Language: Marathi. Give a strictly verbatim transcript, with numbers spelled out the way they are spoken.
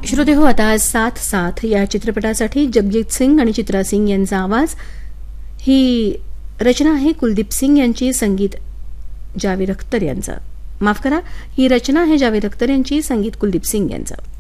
श्रोते हो, आता साथ साथ या चित्रपटासाठी जगजीत सिंग आणि चित्रा सिंग यांचा आवाज. ही रचना आहे कुलदीप सिंग यांची, संगीत जावेद अख्तर यांचं. माफ करा, ही रचना आहे जावेद अख्तर यांची, संगीत कुलदीप सिंग यांचं.